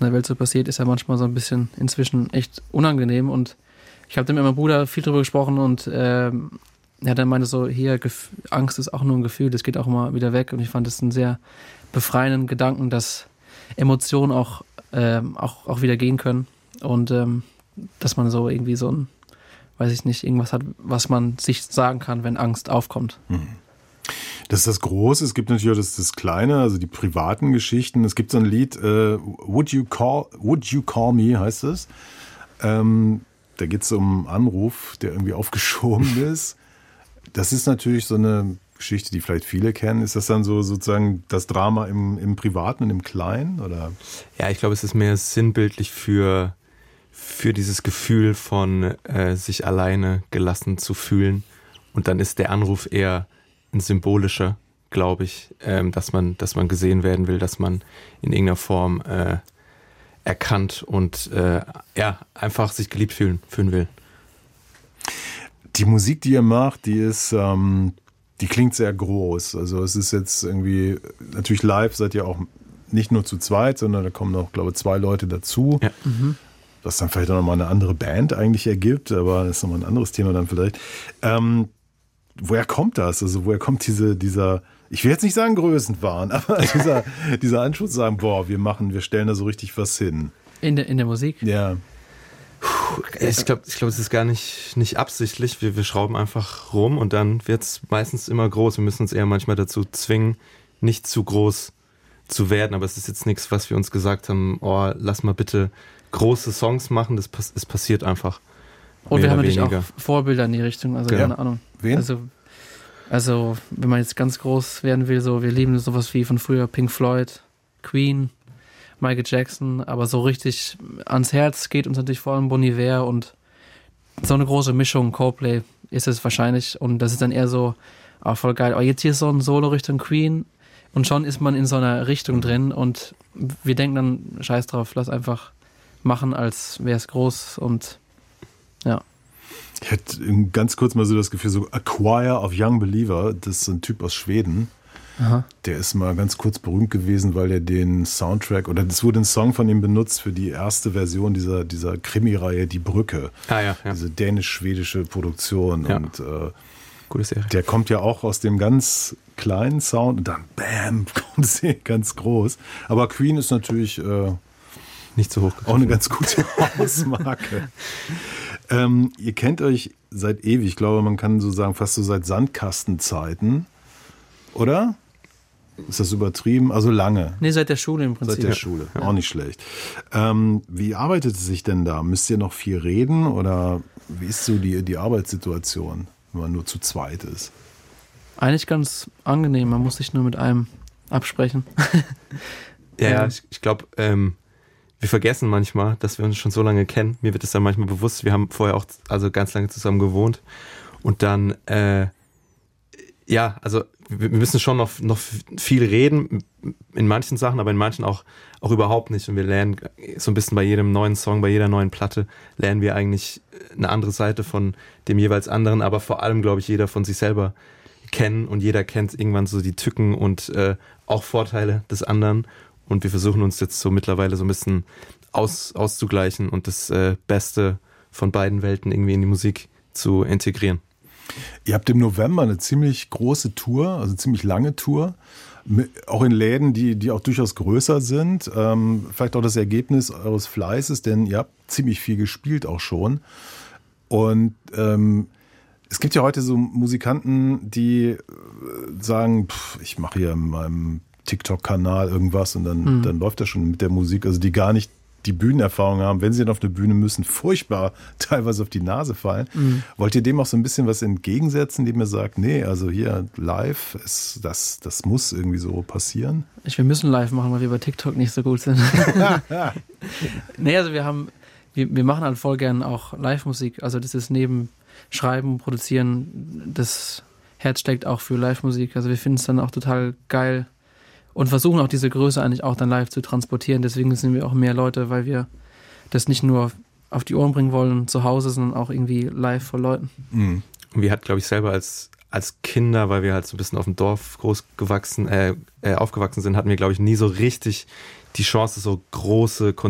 in der Welt so passiert, ist ja manchmal so ein bisschen inzwischen echt unangenehm. Und ich habe da mit meinem Bruder viel drüber gesprochen und er dann meinte so, hier, Angst ist auch nur ein Gefühl, das geht auch immer wieder weg. Und ich fand das einen sehr befreienden Gedanken, dass Emotionen auch wieder gehen können. Und dass man so irgendwie so ein, weiß ich nicht, irgendwas hat, was man sich sagen kann, wenn Angst aufkommt. Das ist das Große. Es gibt natürlich auch das Kleine, also die privaten Geschichten. Es gibt so ein Lied, Would You Call Me, heißt es. Da geht es um einen Anruf, der irgendwie aufgeschoben ist. Das ist natürlich so eine Geschichte, die vielleicht viele kennen. Ist das dann so sozusagen das Drama im Privaten und im Kleinen? Oder? Ja, ich glaube, es ist mehr sinnbildlich für dieses Gefühl von sich alleine gelassen zu fühlen. Und dann ist der Anruf eher ein symbolischer, glaube ich, dass man gesehen werden will, dass man in irgendeiner Form erkannt und einfach sich geliebt fühlen will. Die Musik, die ihr macht, die klingt sehr groß. Also es ist jetzt irgendwie, natürlich live seid ihr auch nicht nur zu zweit, sondern da kommen noch, glaube ich, 2 Leute dazu. Ja. Was dann vielleicht auch nochmal eine andere Band eigentlich ergibt, aber das ist nochmal ein anderes Thema dann vielleicht. Woher kommt das? Also woher kommt dieser, ich will jetzt nicht sagen Größenwahn, aber dieser Anschluss zu sagen, wir stellen da so richtig was hin. In der Musik? Ja. Ich glaube, es ist gar nicht absichtlich. Wir schrauben einfach rum und dann wird es meistens immer groß. Wir müssen uns eher manchmal dazu zwingen, nicht zu groß zu werden. Aber es ist jetzt nichts, was wir uns gesagt haben, lass mal bitte große Songs machen. Es passiert einfach. Und wir haben natürlich auch Vorbilder in die Richtung. Also keine Ahnung. Wen? Also wenn man jetzt ganz groß werden will, so wir lieben sowas wie von früher Pink Floyd, Queen, Michael Jackson, aber so richtig ans Herz geht uns natürlich vor allem Bon Iver und so eine große Mischung, Coldplay ist es wahrscheinlich und das ist dann eher so, voll geil, aber jetzt hier ist so ein Solo Richtung Queen und schon ist man in so einer Richtung drin und wir denken dann, scheiß drauf, lass einfach machen, als wäre es groß und ja. Ich hatte ganz kurz mal so das Gefühl, so A Choir of Young Believer, das ist ein Typ aus Schweden. Aha. Der ist mal ganz kurz berühmt gewesen, weil er den Soundtrack, oder es wurde ein Song von ihm benutzt für die erste Version dieser Krimireihe Die Brücke. Ja. Diese dänisch-schwedische Produktion. Ja. Und gute Serie. Der kommt ja auch aus dem ganz kleinen Sound und dann bam, kommt es ganz groß. Aber Queen ist natürlich nicht so hoch. Auch eine ganz gute Hausmarke. Ihr kennt euch seit ewig, ich glaube, man kann so sagen, fast so seit Sandkastenzeiten, oder? Ist das übertrieben? Also lange. Nee, seit der Schule im Prinzip. Seit der Schule, auch nicht schlecht. Wie arbeitet es sich denn da? Müsst ihr noch viel reden oder wie ist so die Arbeitssituation, wenn man nur zu zweit ist? Eigentlich ganz angenehm, man muss sich nur mit einem absprechen. Ja, ich glaube, wir vergessen manchmal, dass wir uns schon so lange kennen. Mir wird es dann manchmal bewusst, wir haben vorher auch ganz lange zusammen gewohnt und dann wir müssen schon noch viel reden, in manchen Sachen, aber in manchen auch überhaupt nicht. Und wir lernen so ein bisschen bei jedem neuen Song, bei jeder neuen Platte, lernen wir eigentlich eine andere Seite von dem jeweils anderen, aber vor allem, glaube ich, jeder von sich selber kennen und jeder kennt irgendwann so die Tücken und auch Vorteile des anderen. Und wir versuchen uns jetzt so mittlerweile so ein bisschen auszugleichen und das Beste von beiden Welten irgendwie in die Musik zu integrieren. Ihr habt im November eine ziemlich große Tour, also ziemlich lange Tour, auch in Läden, die auch durchaus größer sind. Vielleicht auch das Ergebnis eures Fleißes, denn ihr habt ziemlich viel gespielt auch schon. Und es gibt ja heute so Musikanten, die sagen, ich mache hier in meinem TikTok-Kanal irgendwas und dann läuft das schon mit der Musik, also die gar nicht die Bühnenerfahrung haben, wenn sie dann auf eine Bühne müssen, furchtbar teilweise auf die Nase fallen. Wollt ihr dem auch so ein bisschen was entgegensetzen, dem ihr sagt, nee, also hier live, das muss irgendwie so passieren? Wir müssen live machen, weil wir bei TikTok nicht so gut sind. Nee, also wir machen halt voll gern auch Live-Musik, also das ist neben Schreiben, Produzieren, das Herz steckt auch für Live-Musik, also wir finden es dann auch total geil, und versuchen auch diese Größe eigentlich auch dann live zu transportieren. Deswegen sind wir auch mehr Leute, weil wir das nicht nur auf die Ohren bringen wollen zu Hause, sondern auch irgendwie live vor Leuten. Mhm. Und wir hatten, glaube ich, selber als Kinder, weil wir halt so ein bisschen auf dem Dorf aufgewachsen sind, hatten wir, glaube ich, nie so richtig die Chance, so große